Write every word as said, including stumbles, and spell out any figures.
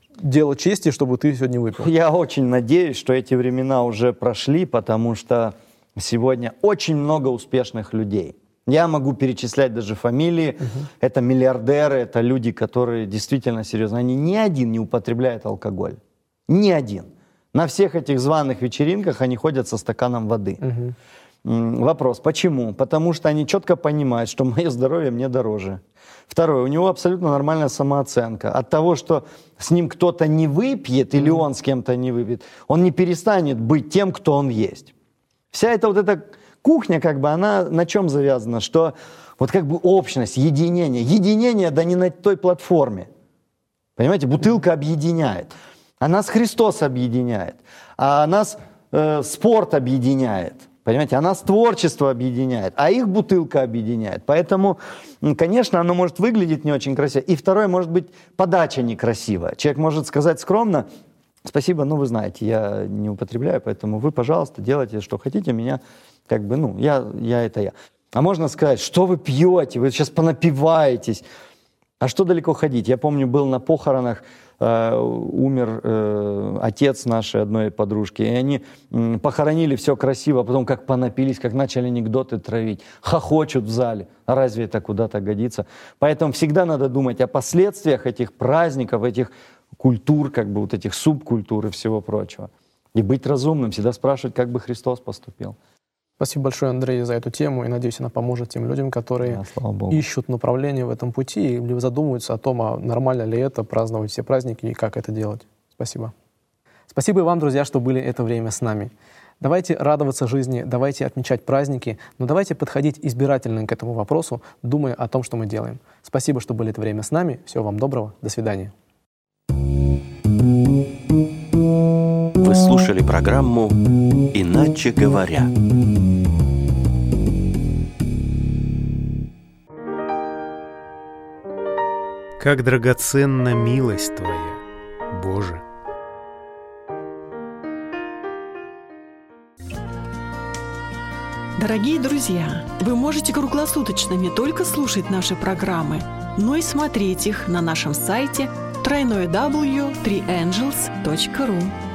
дело чести, чтобы ты сегодня выпил. Я очень надеюсь, что эти времена уже прошли, потому что сегодня очень много успешных людей. Я могу перечислять даже фамилии. Угу. Это миллиардеры, это люди, которые действительно серьезно. Они ни один не употребляет алкоголь. Ни один. На всех этих званых вечеринках они ходят со стаканом воды. Угу. Вопрос, почему? Потому что они четко понимают, что мое здоровье мне дороже. Второе, у него абсолютно нормальная самооценка. От того, что с ним кто-то не выпьет, или он с кем-то не выпьет, он не перестанет быть тем, кто он есть. Вся эта вот эта кухня, как бы, она на чем завязана? Что вот как бы общность, единение. Единение, да не на той платформе. Понимаете, бутылка объединяет. А нас Христос объединяет. А нас э, спорт объединяет. Понимаете, а нас творчество объединяет, а их бутылка объединяет. Поэтому, конечно, оно может выглядеть не очень красиво. И второе, может быть, подача некрасивая. Человек может сказать скромно: спасибо, ну вы знаете, я не употребляю, поэтому вы, пожалуйста, делайте, что хотите, меня как бы, ну, я, я это я. А можно сказать: что вы пьете, вы сейчас понапиваетесь. А что далеко ходить? Я помню, был на похоронах, э, умер э, отец нашей одной подружки, и они э, похоронили все красиво, а потом как понапились, как начали анекдоты травить, хохочут в зале. А разве это куда-то годится? Поэтому всегда надо думать о последствиях этих праздников, этих культур, как бы вот этих субкультур и всего прочего. И быть разумным, всегда спрашивать, как бы Христос поступил. Спасибо большое, Андрей, за эту тему, и надеюсь, она поможет тем людям, которые да, ищут направление в этом пути или задумываются о том, а нормально ли это праздновать все праздники и как это делать. Спасибо. Спасибо и вам, друзья, что были это время с нами. Давайте радоваться жизни, давайте отмечать праздники, но давайте подходить избирательно к этому вопросу, думая о том, что мы делаем. Спасибо, что были это время с нами. Всего вам доброго. До свидания. Вы слушали программу «Иначе говоря». Как драгоценна милость Твоя, Боже! Дорогие друзья, вы можете круглосуточно не только слушать наши программы, но и смотреть их на нашем сайте дабл ю дабл ю дабл ю точка три энджелс точка ру.